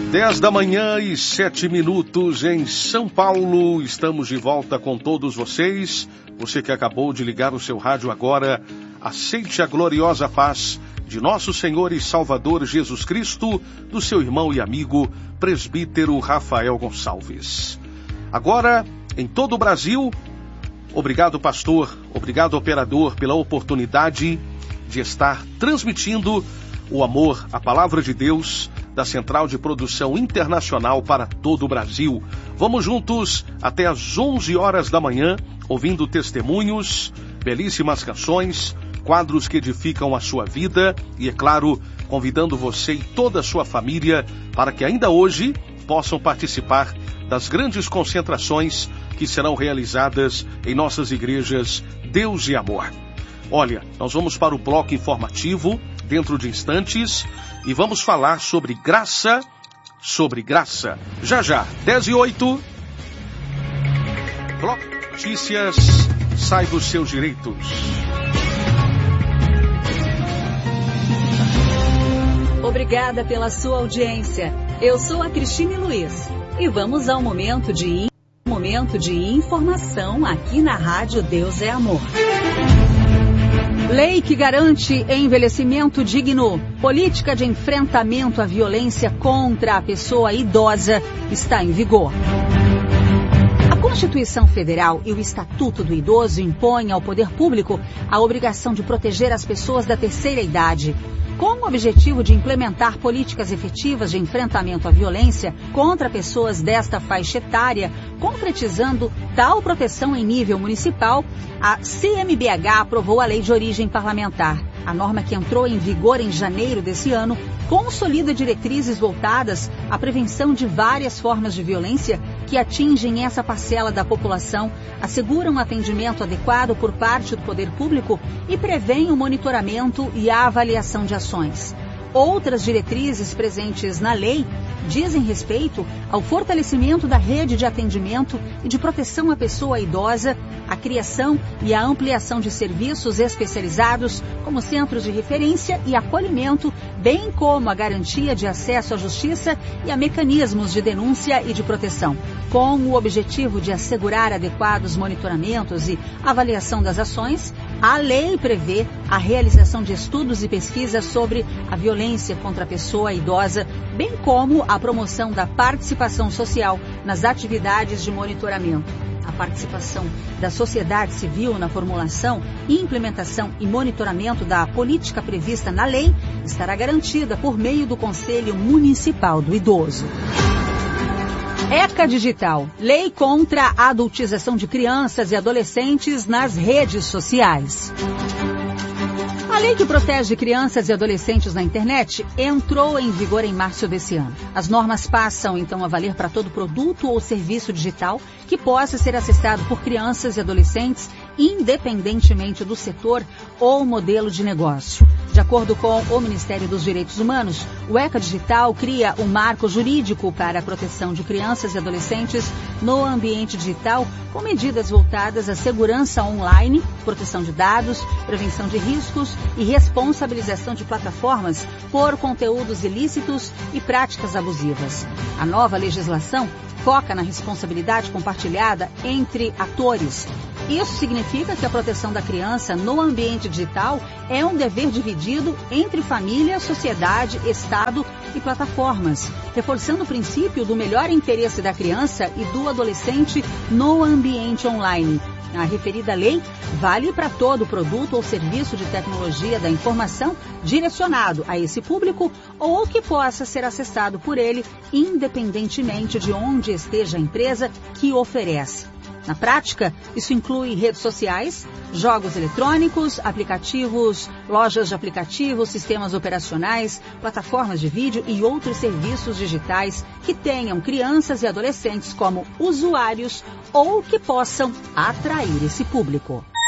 10h07 em São Paulo. Estamos de volta com todos vocês. Você que acabou de ligar o seu rádio agora, aceite a gloriosa paz de nosso Senhor e Salvador Jesus Cristo, do seu irmão e amigo, presbítero Rafael Gonçalves. Agora, em todo o Brasil, obrigado, pastor, obrigado, operador, pela oportunidade de estar transmitindo o amor, a palavra de Deus, da Central de Produção Internacional para todo o Brasil. Vamos juntos até às 11 horas da manhã, ouvindo testemunhos, belíssimas canções, quadros que edificam a sua vida e, é claro, convidando você e toda a sua família para que ainda hoje possam participar das grandes concentrações que serão realizadas em nossas igrejas Deus e Amor. Olha, nós vamos para o bloco informativo dentro de instantes e vamos falar sobre graça, Já já, 10h08. Bloco Notícias, saiba os seus direitos. Obrigada pela sua audiência. Eu sou a Cristine Luiz e vamos ao momento de informação aqui na Rádio Deus é Amor. Lei que garante envelhecimento digno, política de enfrentamento à violência contra a pessoa idosa está em vigor. A Constituição Federal e o Estatuto do Idoso impõem ao poder público a obrigação de proteger as pessoas da terceira idade, com o objetivo de implementar políticas efetivas de enfrentamento à violência contra pessoas desta faixa etária, concretizando tal proteção em nível municipal. A CMBH aprovou a Lei de Origem Parlamentar. A norma, que entrou em vigor em janeiro desse ano, consolida diretrizes voltadas à prevenção de várias formas de violência que atingem essa parcela da população, asseguram um atendimento adequado por parte do poder público e prevêem o monitoramento e a avaliação de ações. Outras diretrizes presentes na lei dizem respeito ao fortalecimento da rede de atendimento e de proteção à pessoa idosa, a criação e a ampliação de serviços especializados, como centros de referência e acolhimento, bem como a garantia de acesso à justiça e a mecanismos de denúncia e de proteção. Com o objetivo de assegurar adequados monitoramentos e avaliação das ações, a lei prevê a realização de estudos e pesquisas sobre a violência contra a pessoa idosa, bem como a promoção da participação social nas atividades de monitoramento. A participação da sociedade civil na formulação, implementação e monitoramento da política prevista na lei estará garantida por meio do Conselho Municipal do Idoso. ECA Digital, lei contra a adultização de crianças e adolescentes nas redes sociais. A lei que protege crianças e adolescentes na internet entrou em vigor em março desse ano. As normas passam, então, a valer para todo produto ou serviço digital que possa ser acessado por crianças e adolescentes, independentemente do setor ou modelo de negócio. De acordo com o Ministério dos Direitos Humanos, o ECA Digital cria um marco jurídico para a proteção de crianças e adolescentes no ambiente digital, com medidas voltadas à segurança online, proteção de dados, prevenção de riscos e responsabilização de plataformas por conteúdos ilícitos e práticas abusivas. A nova legislação foca na responsabilidade compartilhada entre atores. Isso significa que a proteção da criança no ambiente digital é um dever dividido entre família, sociedade, Estado e plataformas, reforçando o princípio do melhor interesse da criança e do adolescente no ambiente online. A referida lei vale para todo produto ou serviço de tecnologia da informação direcionado a esse público ou que possa ser acessado por ele, independentemente de onde esteja a empresa que oferece. Na prática, isso inclui redes sociais, jogos eletrônicos, aplicativos, lojas de aplicativos, sistemas operacionais, plataformas de vídeo e outros serviços digitais que tenham crianças e adolescentes como usuários ou que possam atrair esse público.